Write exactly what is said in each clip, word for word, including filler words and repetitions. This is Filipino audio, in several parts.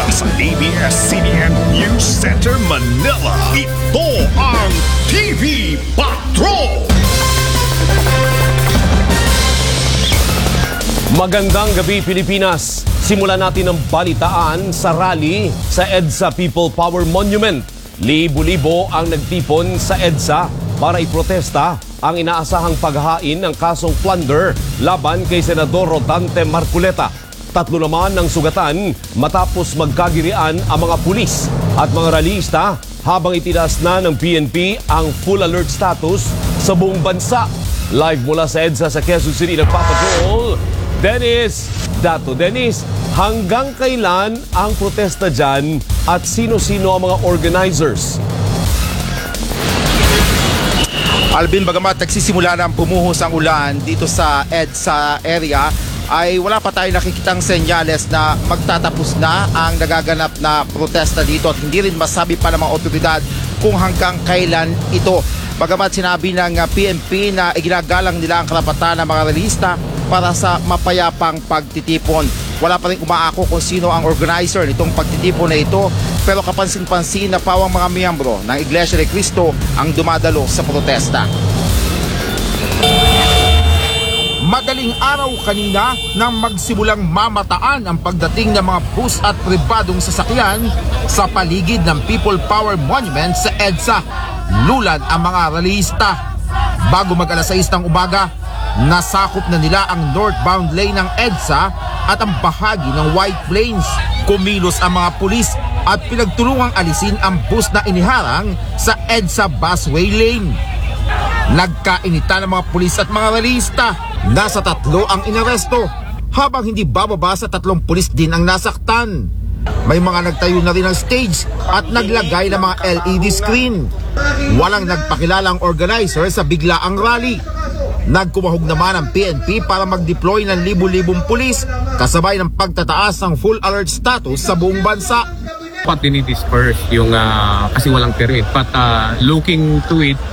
mula sa A B S C B N News Center, Manila. Ito ang T V Patrol! Magandang gabi, Pilipinas. Simulan natin ang balitaan sa rally sa EDSA People Power Monument. Libo-libo ang nagtipon sa EDSA para iprotesta ang inaasahang paghain ng kasong plunder laban kay Senador Rodante Marcoleta. Tatlo naman ang sugatan matapos magkagirian ang mga pulis at mga rallyista habang itinaas na ng P N P ang full alert status sa buong bansa. Live mula sa EDSA sa Quezon City, nagpapatrol Dennis Dato. Dennis, hanggang kailan ang protesta dyan at sino-sino ang mga organizers? Alvin, bagamat nagsisimula na ang bumuhos ang ulan dito sa EDSA area, ay wala pa tayo nakikitang senyales na magtatapos na ang nagaganap na protesta dito at hindi rin masabi pa ng mga otoridad kung hanggang kailan ito. Bagamat sinabi ng P N P na iginagalang nila ang karapatan ng mga realista para sa mapayapang pagtitipon. Wala pa rin umaako kung sino ang organizer nitong pagtitipon na ito, pero kapansin-pansin na pawang mga miyembro ng Iglesia ni Cristo ang dumadalo sa protesta. Madaling araw kanina nang magsimulang mamataan ang pagdating ng mga bus at pribadong sasakyan sa paligid ng People Power Monument sa EDSA. Lulad ang mga rallyista. Bago mag alas sais ng umaga, nasakop na nila ang northbound lane ng EDSA at ang bahagi ng White Plains. Kumilos ang mga pulis at pinagtulungang alisin ang bus na iniharang sa EDSA busway lane. Nagkainitan ng mga pulis at mga rallyista. Nasa tatlo ang inaresto, habang hindi bababa sa tatlong pulis din ang nasaktan. May mga nagtayo na rin ng stage at naglagay ng mga L E D screen. Walang nagpakilalang organizer sa biglaang rally. Nagkumahog naman ang P N P para mag-deploy ng libu-libong pulis kasabay ng pagtataas ng full alert status sa buong bansa. Pat dinidisperse yung uh, kasi walang period. But uh, looking to it,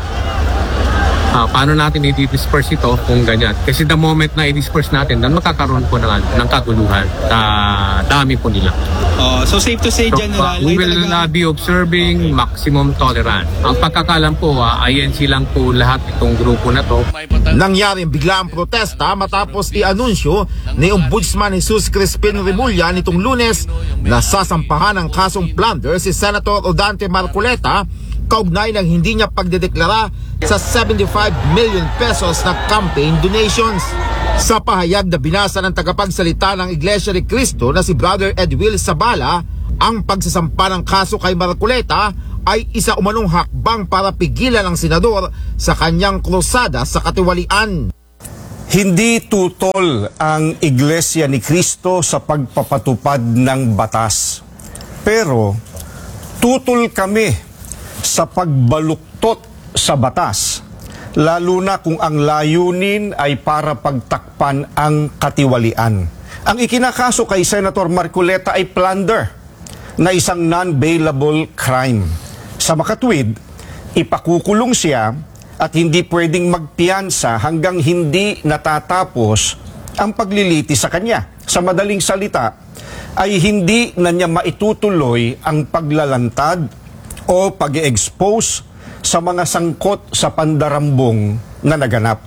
uh, paano natin i-disperse ito kung ganyan? Kasi the moment na i-disperse natin, dan makakaroon po ng, ng kaguluhan. Uh, dami po nila. Uh, so safe to say, so, General, uh, we will uh, be observing maximum tolerance. Ang pagkakalam po, uh, I N C lang po lahat itong grupo na to. Nangyari bigla ang protesta matapos i-anunsyo ni Ombudsman Jesus Crispin Remulla nitong Lunes na sasampahan ng kasong plunder si Senator Rodante Marcoleta kaugnay ng hindi niya pagdedeklara sa seventy-five million pesos na campaign donations. Sa pahayag na binasa ng tagapagsalita ng Iglesia ni Cristo na si Brother Edwil Sabala, ang pagsasampa ng kaso kay Marcoleta ay isa umanong hakbang para pigilan ang senador sa kanyang krusada sa katiwalian. Hindi tutol ang Iglesia ni Cristo sa pagpapatupad ng batas. Pero tutol kami sa pagbaluktot sa batas, lalo na kung ang layunin ay para pagtakpan ang katiwalian. Ang ikinakaso kay Senator Marcoleta ay plunder na isang non-bailable crime. Sa makatwid, ipakukulong siya at hindi pwedeng magpiyansa hanggang hindi natatapos ang pagliliti sa kanya. Sa madaling salita, ay hindi na niya maitutuloy ang paglalantad o pag-expose sa mga sangkot sa pandarambong na naganap.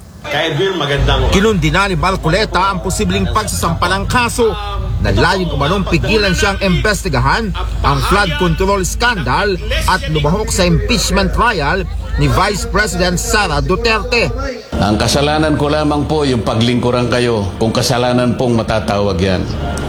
Kinundi na ni Marcoleta ang posibleng pagsasampa ng kaso na layong umanong pigilan siyang imbestigahan ang flood control scandal at lumahok sa impeachment trial ni Vice President Sara Duterte. Ang kasalanan ko lamang po yung paglingkuran kayo, kung kasalanan pong matatawag yan,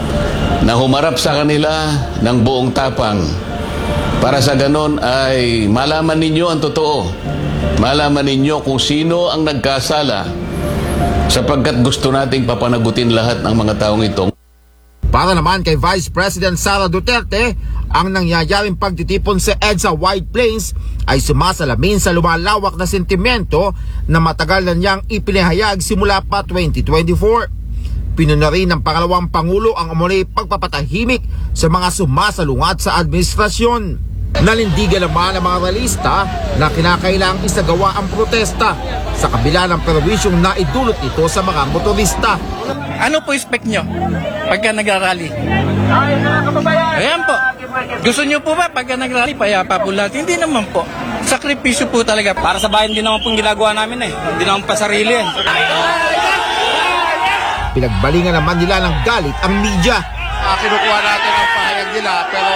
na humarap sa kanila ng buong tapang para sa ganon ay malaman ninyo ang totoo, malaman ninyo kung sino ang nagkasala, sapagkat gusto nating papanagutin lahat ng mga taong ito. Para naman kay Vice President Sara Duterte, ang nangyayaring pagtitipon sa EDSA White Plains ay sumasalamin sa lumalawak na sentimento na matagal na niyang ipinahayag simula pa twenty twenty-four. Pinuna rin ng pangalawang Pangulo ang umano'y pagpapatahimik sa mga sumasalungat sa administrasyon. Nanindigan naman ang mga rallyista na kinakailangang isagawa ang protesta sa kabila ng perwisyong naidulot ito sa mga motorista. Ano po expect nyo pagka nag-rally? Ayan po. Gusto nyo po ba pagka nag-rally, payapa po lahat? Hindi naman po. Sakripisyo po talaga. Para sa bayan din naman pong ginagawa namin eh. Hindi naman pa sarili eh. Pinagbalingan naman nila ng galit ang media. Uh, kinukuha natin ang pahayag nila pero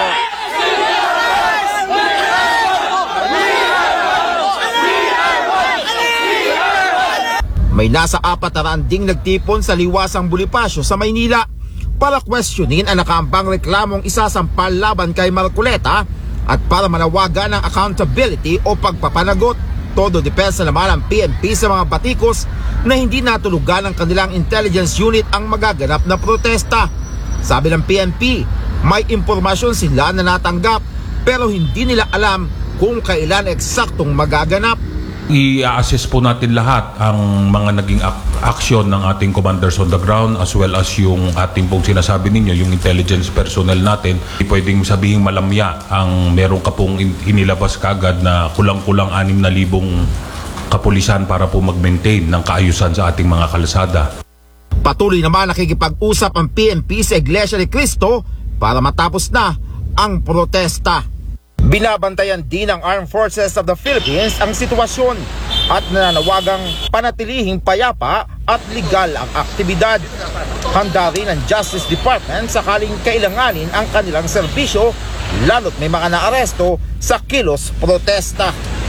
may nasa apat na raan ding nagtipon sa Liwasang Bonifacio sa Maynila para questionin ang nakambang reklamong isasampal laban kay Marcoleta at para manawagan ng accountability o pagpapanagot. Todo depensa naman ang P N P sa mga batikos na hindi natulugan ng kanilang intelligence unit ang magaganap na protesta. Sabi ng P N P, may impormasyon sila na natanggap pero hindi nila alam kung kailan eksaktong magaganap. I-assess po natin lahat ang mga naging ak- aksyon ng ating commanders on the ground as well as yung ating pong sinasabi ninyo, yung intelligence personnel natin. Hindi pwedeng sabihin malamya ang meron ka pong in- inilabas kagad na kulang-kulang anim na libong kapulisan para po mag-maintain ng kaayusan sa ating mga kalsada. Patuloy naman nakikipag-usap ang P N P sa Iglesia ni Cristo para matapos na ang protesta. Binabantayan din ng Armed Forces of the Philippines ang sitwasyon at nananawagang panatilihing payapa at legal ang aktibidad. Handa rin ang Justice Department sakaling kailanganin ang kanilang serbisyo lalo't may mga naaresto sa kilos protesta.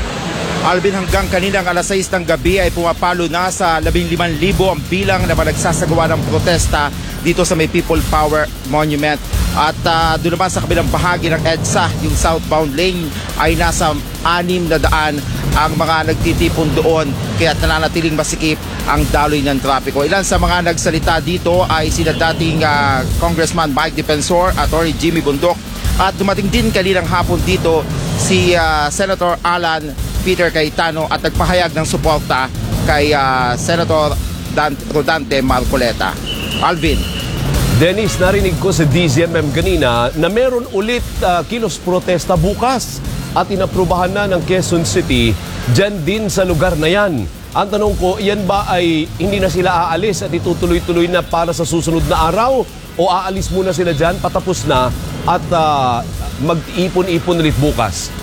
Alvin, hanggang kaninang alas sais ng gabi ay pumapalo na sa labing limang libo ang bilang na nagsasagawa ng protesta dito sa may People Power Monument. At uh, doon naman sa kabilang bahagi ng EDSA, yung southbound lane ay nasa anim na daan ang mga nagtitipon doon kaya nananatiling masikip ang daloy ng trapiko. Ilan sa mga nagsalita dito ay sina dating uh, Congressman Mike Defensor, Attorney Jimmy Bundok at dumating din kaninang hapon dito si uh, Senator Alan Peter Cayetano at nagpahayag ng suporta kay uh, Senator Dan- Rodante Marcoleta. Alvin. Dennis, narinig ko sa D Z M M kanina na meron ulit uh, kilos protesta bukas at inaprubahan na ng Quezon City dyan din sa lugar na yan. Ang tanong ko, yan ba ay hindi na sila aalis at itutuloy-tuloy na para sa susunod na araw o aalis muna sila dyan, patapos na at uh, mag-ipon-ipon ulit bukas?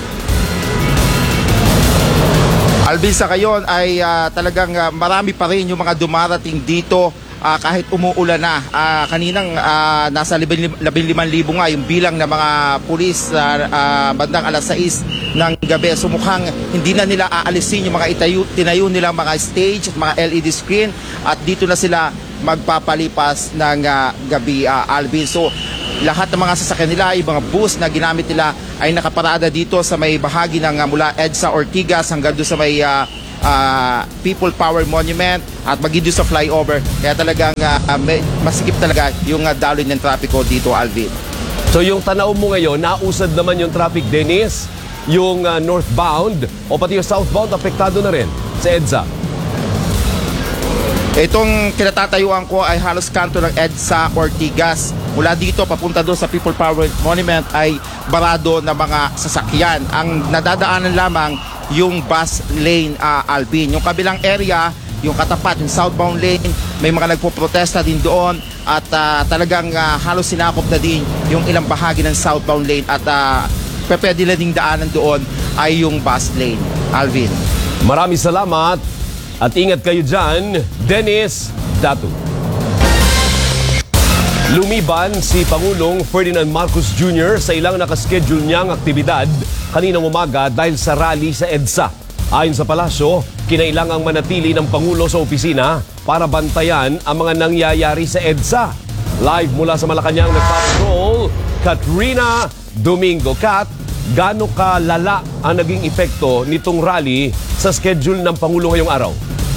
Alvin, sa ngayon ay uh, talagang uh, marami pa rin yung mga dumarating dito uh, kahit umuulan na. Uh, kaninang uh, nasa labing limang libo nga yung bilang ng mga pulis uh, uh, bandang alas sais ng gabi. So mukhang hindi na nila aalisin yung mga itayo, tinayo nilang mga stage at mga L E D screen at dito na sila magpapalipas ng uh, gabi, uh, Alvin. So lahat ng mga sasakyan nila, yung mga bus na ginamit nila ay nakaparada dito sa may bahagi ng uh, mula EDSA Ortigas hanggang doon sa may uh, uh, People Power Monument at maging doon sa flyover. Kaya talagang uh, may, masikip talaga yung uh, daloy ng trapiko dito, Alvin. So yung tanaw mo ngayon, nausad naman yung traffic, Dennis? Yung uh, northbound o pati yung southbound apektado na rin sa EDSA? Itong kinatatayuan ko ay halos kanto ng EDSA Ortigas. Mula dito papunta doon sa People Power Monument ay barado na mga sasakyan. Ang nadadaanan lamang yung bus lane, uh, Alvin. Yung kabilang area, yung katapat, yung southbound lane, may mga nagpo-protesta din doon at uh, talagang uh, halos sinakop na din yung ilang bahagi ng southbound lane at uh, pwede na ding daanan doon ay yung bus lane, Alvin. Maraming salamat at ingat kayo dyan, Dennis Datu. Lumiban si Pangulong Ferdinand Marcos Junior sa ilang nakaschedule niyang aktibidad kaninang umaga dahil sa rally sa EDSA. Ayon sa palasyo, kinailangang manatili ng Pangulo sa opisina para bantayan ang mga nangyayari sa EDSA. Live mula sa Malacanang nagpapatrol, Katrina Domingo. Kat, gaano kalala ang naging epekto nitong rally sa schedule ng Pangulo ngayong araw?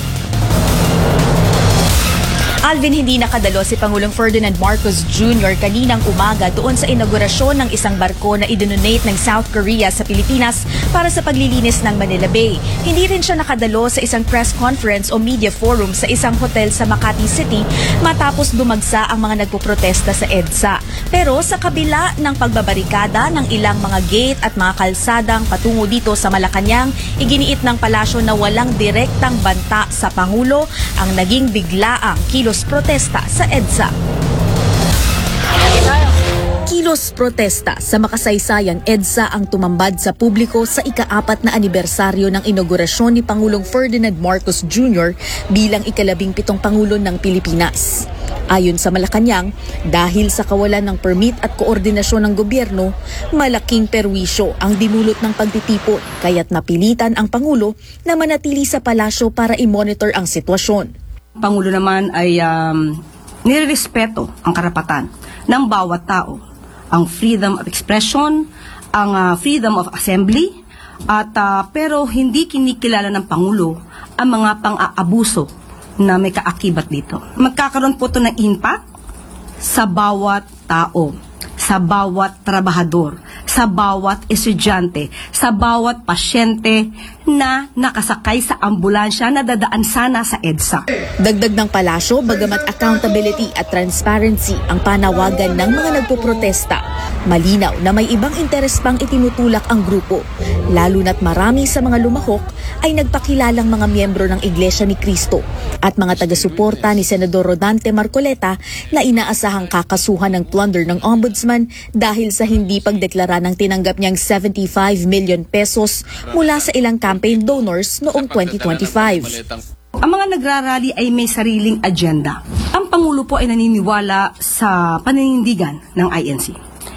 Alvin, hindi nakadalo si Pangulong Ferdinand Marcos Junior kaninang umaga doon sa inaugurasyon ng isang barko na idinonate ng South Korea sa Pilipinas para sa paglilinis ng Manila Bay. Hindi rin siya nakadalo sa isang press conference o media forum sa isang hotel sa Makati City matapos dumagsa ang mga nagpoprotesta sa EDSA. Pero sa kabila ng pagbabarikada ng ilang mga gate at mga kalsadang patungo dito sa Malacanang, iginiit ng palasyo na walang direktang banta sa Pangulo ang naging biglaang kilos protesta sa EDSA. Kilos protesta sa makasaysayang EDSA ang tumambad sa publiko sa ikaapat na anibersaryo ng inaugurasyon ni Pangulong Ferdinand Marcos Junior bilang ikalabing pitong Pangulo ng Pilipinas. Ayon sa Malacanang, dahil sa kawalan ng permit at koordinasyon ng gobyerno, malaking perwisyo ang dinulot ng pagtitipon kaya't napilitan ang Pangulo na manatili sa palasyo para i-monitor ang sitwasyon. Pangulo naman ay um, nirerespeto ang karapatan ng bawat tao, ang freedom of expression, ang uh, freedom of assembly, at uh, pero hindi kinikilala ng Pangulo ang mga pang-aabuso na may kaakibat dito. Magkakaroon po ito ng impact sa bawat tao, sa bawat trabahador, sa bawat estudyante, sa bawat pasyente na nakasakay sa ambulansya na dadaan sana sa EDSA. Dagdag ng palasyo, bagamat accountability at transparency ang panawagan ng mga nagpoprotesta, malinaw na may ibang interes pang itinutulak ang grupo, lalo na't marami sa mga lumahok ay nagpakilalang mga miyembro ng Iglesia ni Cristo at mga taga-suporta ni Senador Rodante Marcoleta na inaasahang kakasuhan ng plunder ng Ombudsman dahil sa hindi pagdeklara ng tinanggap niyang seventy-five million pesos mula sa ilang campaign donors noong twenty twenty-five. Ang mga nagrarally ay may sariling agenda. Ang Pangulo po ay naniniwala sa paninindigan ng I N C.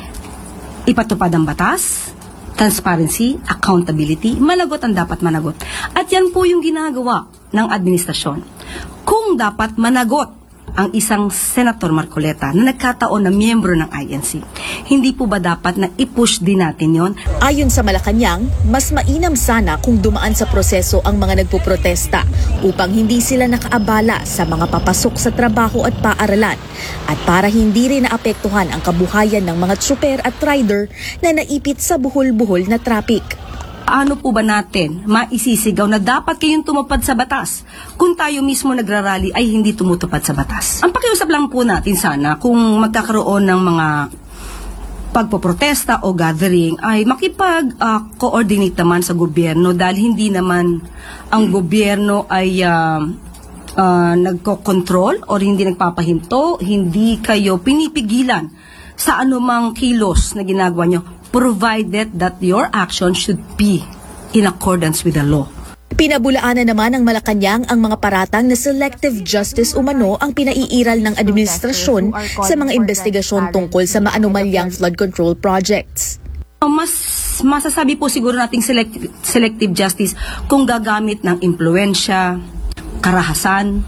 Ipatupad ang batas, transparency, accountability, managot ang dapat managot. At yan po yung ginagawa ng administrasyon. Kung dapat managot ang isang Senator Marcoleta na nagkataon na miyembro ng I N C, hindi po ba dapat na i-push din natin yon? Ayon sa Malacanang, mas mainam sana kung dumaan sa proseso ang mga nagpoprotesta upang hindi sila nakaabala sa mga papasok sa trabaho at paaralan at para hindi rin naapektuhan ang kabuhayan ng mga tsuper at rider na naipit sa buhol-buhol na traffic. Ano po ba natin maisisigaw na dapat kayong tumupad sa batas kung tayo mismo nagrarally ay hindi tumutupad sa batas? Ang pakiusap lang po natin sana kung magkakaroon ng mga pagpoprotesta o gathering ay makipag-coordinate uh, naman sa gobyerno dahil hindi naman ang gobyerno ay uh, uh, nagko-control o hindi nagpapahinto, hindi kayo pinipigilan sa anumang kilos na ginagawa nyo, provided that your action should be in accordance with the law. Pinabulaanan naman ng Malacanang ang mga paratang na selective justice umano ang pinaiiral ng administrasyon sa mga investigasyon tungkol sa maanumalyang flood control projects. Mas masasabi po siguro nating selective, selective justice kung gagamit ng impluensya, karahasan,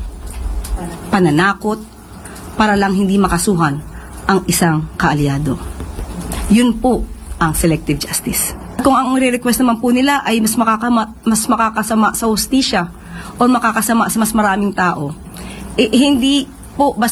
pananakot, para lang hindi makasuhan ang isang kaalyado. Yun po ang selective justice. Kung ang re-request naman po nila ay mas, makakama, mas makakasama sa hustisya o makakasama sa mas maraming tao, eh, hindi po basta